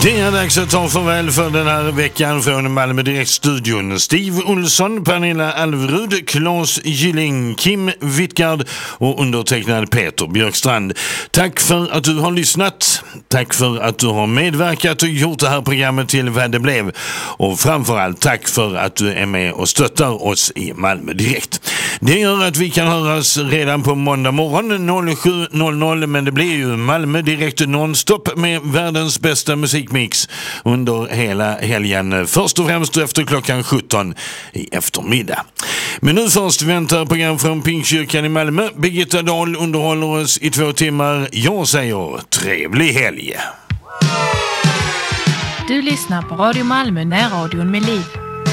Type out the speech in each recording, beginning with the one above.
Det är dags att ta farväl för den här veckan från Malmö Direkt-studion. Steve Olsson, Pernilla Alvrud, Claes Gylling, Kim Wittgard och undertecknad Peter Björkstrand. Tack för att du har lyssnat. Tack för att du har medverkat och gjort det här programmet till vad det blev. Och framförallt tack för att du är med och stöttar oss i Malmö Direkt. Det gör att vi kan höras redan på måndag morgon 07.00, men det blir ju Malmö Direkt nonstop med världens bästa musikmix under hela helgen. Först och främst efter klockan 17 i eftermiddag. Men nu först väntar program från Pingstkyrkan i Malmö. Birgitta Dahl underhåller oss i 2 timmar. Jag säger trevlig helg. Du lyssnar på Radio Malmö, närradion med liv.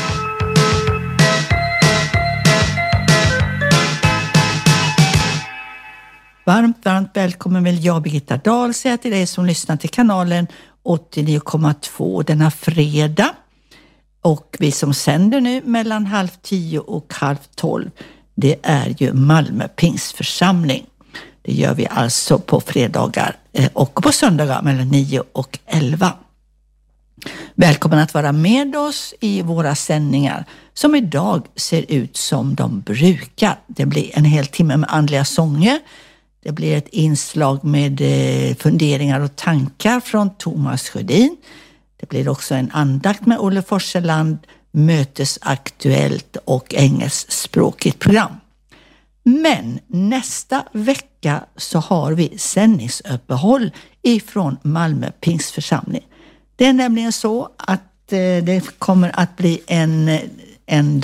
Varmt välkommen vill jag, Birgitta Dahl, säga till dig som lyssnar till kanalen 89,2 denna fredag. Och vi som sänder nu mellan 9:30 och 11:30, det är ju Malmö Pingstförsamling. Det gör vi alltså på fredagar och på söndagar mellan 9 och 11. Välkommen att vara med oss i våra sändningar som idag ser ut som de brukar. Det blir en hel timme med andliga sånger. Det blir ett inslag med funderingar och tankar från Thomas Sjödin. Det blir också en andakt med Olle Forseland, mötesaktuellt och engelskspråkigt program. Men nästa vecka så har vi sändningsuppehåll ifrån Malmö Pingstförsamling. Det är nämligen så att det kommer att bli en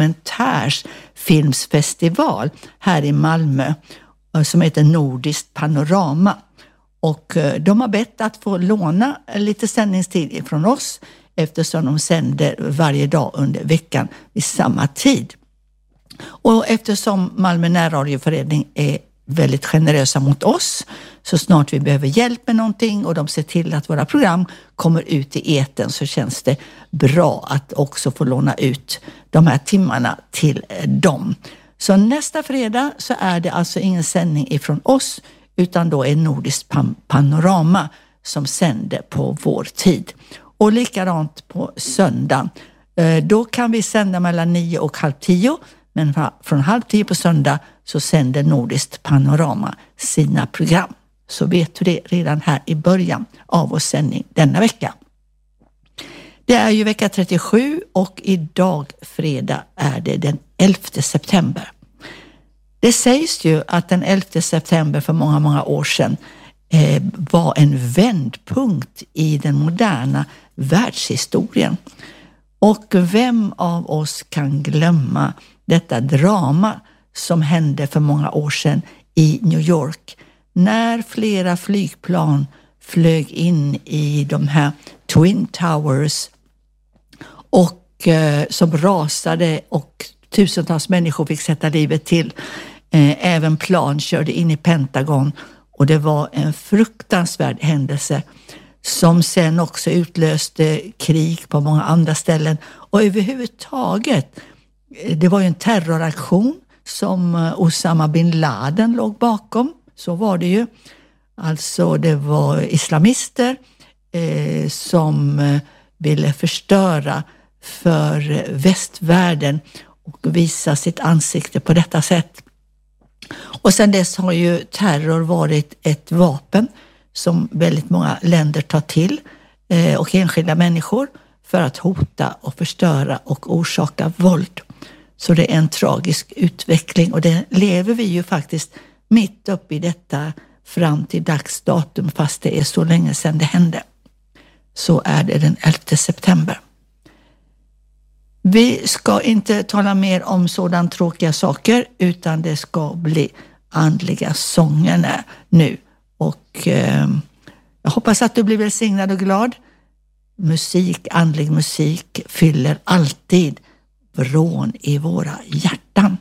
dokumentärsfilmsfestival här i Malmö som heter Nordiskt Panorama. Och de har bett att få låna lite sändningstid från oss eftersom de sänder varje dag under veckan vid samma tid. Och eftersom Malmö närradioförening är väldigt generösa mot oss, så snart vi behöver hjälp med någonting och de ser till att våra program kommer ut i etern, så känns det bra att också få låna ut de här timmarna till dem. Så nästa fredag så är det alltså ingen sändning ifrån oss, utan då är Nordiskt Panorama som sänder på vår tid. Och likadant på söndag. Då kan vi sända mellan 9 och 9:30, men från 9:30 på söndag så sänder Nordiskt Panorama sina program. Så vet du det redan här i början av vår sändning denna vecka. Det är ju vecka 37 och idag fredag är det den 11 september. Det sägs ju att den 11 september för många år sedan var en vändpunkt i den moderna världshistorien. Och vem av oss kan glömma detta drama som hände för många år sedan i New York, när flera flygplan flög in i de här Twin Towers och som rasade och tusentals människor fick sätta livet till. Även plan körde in i Pentagon och det var en fruktansvärd händelse som sen också utlöste krig på många andra ställen. Och överhuvudtaget, det var ju en terroraktion som Osama bin Laden låg bakom. Så var det ju. Alltså det var islamister som ville förstöra för västvärlden och visa sitt ansikte på detta sätt. Och sen dess har ju terror varit ett vapen som väldigt många länder tar till och enskilda människor för att hota och förstöra och orsaka våld. Så det är en tragisk utveckling och det lever vi ju faktiskt mitt uppe i detta fram till dags datum, fast det är så länge sedan det hände. Så är det den 11 september. Vi ska inte tala mer om sådana tråkiga saker, utan det ska bli andliga sånger nu. Och jag hoppas att du blir välsignad och glad. Andlig musik fyller alltid vrån i våra hjärtan.